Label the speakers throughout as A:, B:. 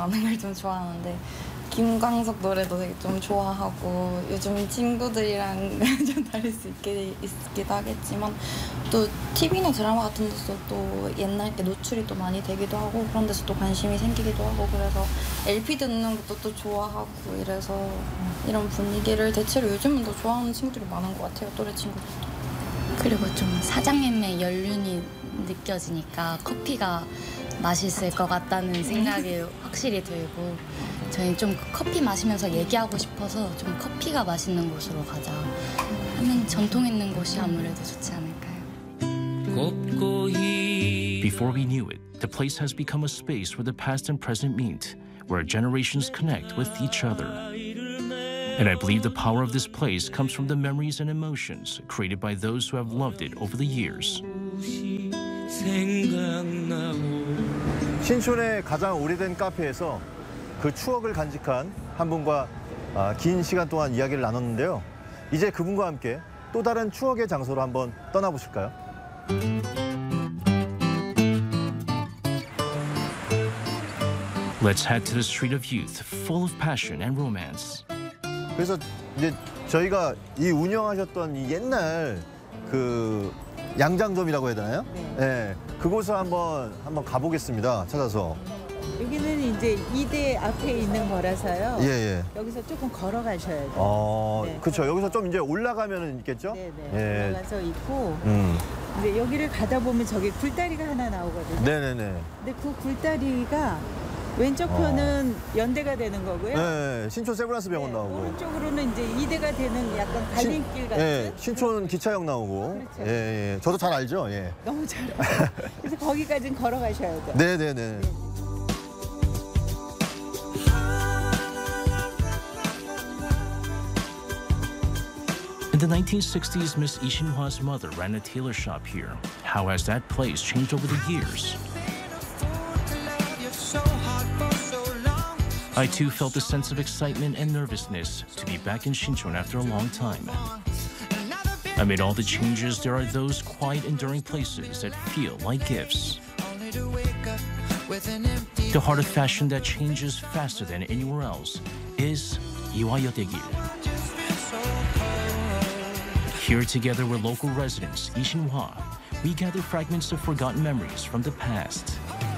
A: 나는 걸 좀 좋아하는데 김광석 노래도 되게 좀 좋아하고 요즘 친구들이랑 좀 다를 수 있기도 하겠지만 또 TV나 드라마 같은 데서 또 옛날 게 노출이 또 많이 되기도 하고 그런 데서 또 관심이 생기기도 하고 그래서 LP 듣는 것도 또 좋아하고 이래서 이런 분위기를 대체로 요즘은 더 좋아하는 친구들이 많은 것 같아요. 또래 친구들도.
B: 그리고 좀 사장님의 연륜이 느껴지니까 커피가 맛있을 것 같다는 생각이 확실히 들고 저희 좀 커피 마시면서 얘기하고 싶어서 좀 커피가 맛있는 곳으로 가자 하면 전통 있는 곳이 아무래도 좋지 않을까요?
C: Before we knew it, the place has become a space where the past and present meet, where generations connect with each other. And I believe the power of this place comes from the memories and emotions created by those who have loved it over the years.
D: 신촌의 가장 오래된 카페에서 그 추억을 간직한 한 분과 긴 시간 동안 이야기를 나눴는데요. 이제 그분과 함께 또 다른 추억의 장소로 한번 떠나보실까요?
C: Let's head to the street of youth, full of passion and romance.
D: 그래서 이제 저희가 이 운영하셨던 이 옛날 그 양장점이라고 해야 되나요? 네. 그곳을 한번 가보겠습니다. 찾아서.
E: 여기는 이제 이대 앞에 있는 거라서요.
D: 예.
E: 여기서 조금 걸어가셔야 돼요. 네,
D: 그렇죠. 여기서 좀 이제 올라가면은 있겠죠?
E: 네네.
D: 예.
E: 올라가서 있고. 이제 여기를 가다 보면 저기 굴다리가 하나 나오거든요.
D: 네네네.
E: 근데 그 굴다리가 왼쪽 편은 연대가 되는 거고요.
D: 네, 신촌 세브란스 병원 나오고.
E: 오른쪽으로는 이제 이대가 되는 약간 갈림길 같은.
D: 예, 신촌 기차역 나오고.
E: 그렇죠.
D: 예. 저도 잘 알죠. 예.
E: 너무 잘 알아요. 그래서 거기까지는 걸어가셔야 돼요.
D: 네네네.
C: In the 1960s, Miss Lee Shin-hwa's mother ran a tailor shop here. How has that place changed over the years? I too felt a sense of excitement and nervousness to be back in Shinchon after a long time. Amid all the changes, there are those quiet, enduring places that feel like gifts. The heart of fashion that changes faster than anywhere else is Iwayodegil. Here together with local residents, Lee Shin-hwa, we gather fragments of forgotten memories from the past.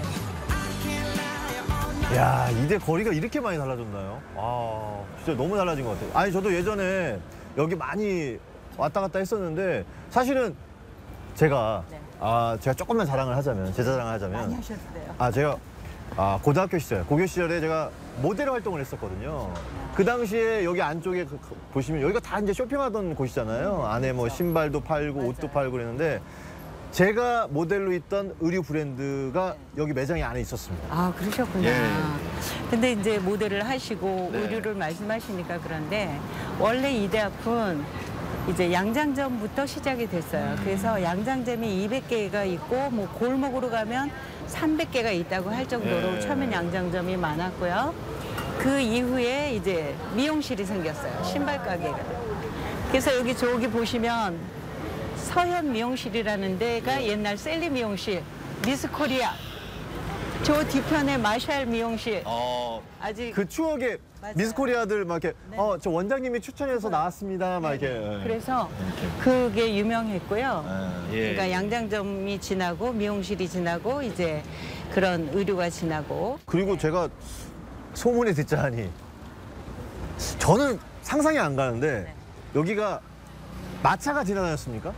D: 야, 이대 거리가 이렇게 많이 달라졌나요? 진짜 너무 달라진 것 같아요. 아니, 저도 예전에 여기 많이 왔다 갔다 했었는데 사실은 제가 제가 조금만 자랑을 하자면, 제 자랑을 하자면
E: 많이 하셔도 돼요.
D: 제가 고등학교 시절, 고교 시절에 제가 모델 활동을 했었거든요. 그 당시에 여기 안쪽에 보시면 여기가 다 이제 쇼핑하던 곳이잖아요. 안에 뭐 신발도 팔고 옷도 팔고 그랬는데 제가 모델로 있던 의류 브랜드가 여기 매장에 안에 있었습니다.
E: 아, 그러셨구나.
D: 예.
E: 근데 이제 모델을 하시고
D: 네.
E: 의류를 말씀하시니까 그런데 원래 이대 앞은 이제 양장점부터 시작이 됐어요. 그래서 양장점이 200개가 있고 뭐 골목으로 가면 300개가 있다고 할 정도로
D: 네.
E: 처음엔 양장점이 많았고요. 그 이후에 이제 미용실이 생겼어요. 신발 가게가. 그래서 여기 저기 보시면 서현 미용실이라는 데가 옛날 셀리 미용실, 미스 코리아. 저 뒤편에 마샬 미용실. 아직
D: 그 추억의
E: 맞아요.
D: 미스 코리아들 막 이렇게
E: 네.
D: 저 원장님이 추천해서 나왔습니다. 막 이렇게.
E: 그래서 그게 유명했고요.
D: 예.
E: 그러니까 양장점이 지나고 미용실이 지나고 이제 그런 의류가 지나고.
D: 그리고 제가 소문에 듣자 하니 저는 상상이 안 가는데 여기가 마차가 지나다녔습니까?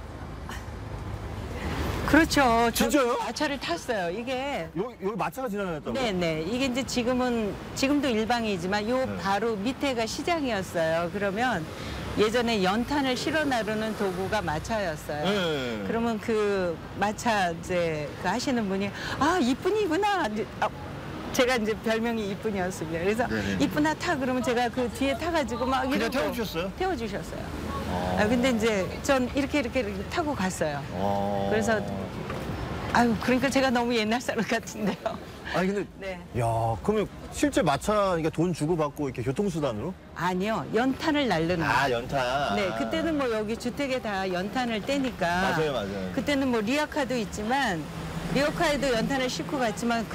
E: 그렇죠.
D: 진짜요?
E: 마차를 탔어요. 이게
D: 여기 마차가 지나다녔다고요?
E: 네네. 이게 이제 지금도 일방이지만 요 바로 밑에가 시장이었어요. 그러면 예전에 연탄을 실어 나르는 도구가 마차였어요.
D: 네.
E: 그러면 그 마차 이제 그 하시는 분이 이쁜이구나. 제가 이제 별명이 이쁜이었습니다. 그래서
D: 네네.
E: 이쁜아 타 그러면 제가 그 뒤에 타가지고 막
D: 그냥
E: 이러고
D: 태워주셨어요?
E: 태워주셨어요. 근데 이제 전 이렇게 타고 갔어요. 그래서 그러니까 제가 너무 옛날 사람 같은데요.
D: 아니 근데
E: 네.
D: 야 그러면 실제 마차 그러니까 돈 주고 받고 이렇게 교통수단으로?
E: 아니요, 연탄을 날르는.
D: 연탄.
E: 네, 그때는 뭐 여기 주택에 다 연탄을 떼니까.
D: 맞아요.
E: 그때는 뭐 리아카도 있지만 리어카에도 연탄을 싣고 갔지만